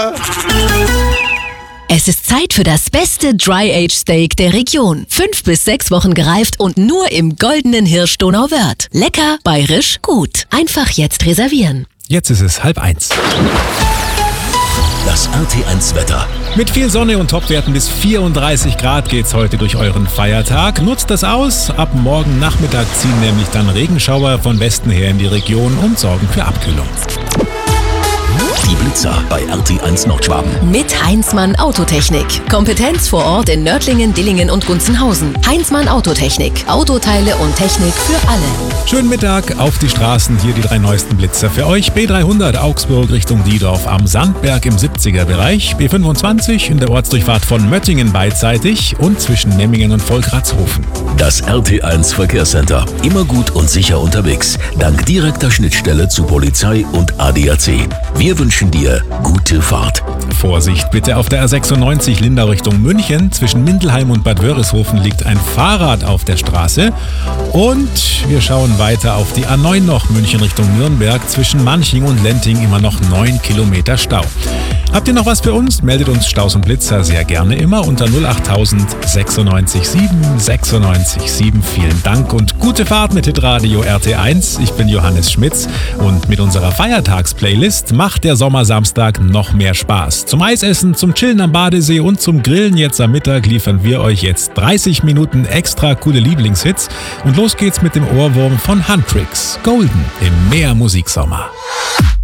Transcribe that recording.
Es ist Zeit für das beste Dry-Aged-Steak der Region. 5 bis 6 Wochen gereift und nur im goldenen Hirsch Donauwörth. Lecker, bayerisch, gut. Einfach jetzt reservieren. Jetzt ist es 12:30. Das RT1 Wetter. Mit viel Sonne und Topwerten bis 34 Grad geht's heute durch euren Feiertag. Nutzt das aus. Ab morgen Nachmittag ziehen nämlich dann Regenschauer von Westen her in die Region und sorgen für Abkühlung. Die Blitzer bei RT1 Nordschwaben. Mit Heinzmann Autotechnik. Kompetenz vor Ort in Nördlingen, Dillingen und Gunzenhausen. Heinzmann Autotechnik. Autoteile und Technik für alle. Schönen Mittag auf die Straßen. Hier die 3 neuesten Blitzer für euch. B300 Augsburg Richtung Diedorf am Sandberg im 70er-Bereich. B25 in der Ortsdurchfahrt von Möttingen beidseitig und zwischen Memmingen und Volkratshofen. Das RT1 Verkehrscenter. Immer gut und sicher unterwegs. Dank direkter Schnittstelle zu Polizei und ADAC. Wir wünschen dir gute Fahrt. Vorsicht bitte auf der A96 Lindau Richtung München. Zwischen Mindelheim und Bad Wörishofen liegt ein Fahrrad auf der Straße. Und wir schauen weiter auf die A9 noch, München Richtung Nürnberg. Zwischen Manching und Lenting immer noch 9 Kilometer Stau. Habt ihr noch was für uns? Meldet uns Staus und Blitzer sehr gerne immer unter 08000 96 7 96 7. Vielen Dank und gute Fahrt mit Hitradio RT1. Ich bin Johannes Schmitz und mit unserer Feiertagsplaylist macht der Sommersamstag noch mehr Spaß. Zum Eisessen, zum Chillen am Badesee und zum Grillen jetzt am Mittag liefern wir euch jetzt 30 Minuten extra coole Lieblingshits. Und los geht's mit dem Ohrwurm von Huntrix. Golden im Meer Musiksommer.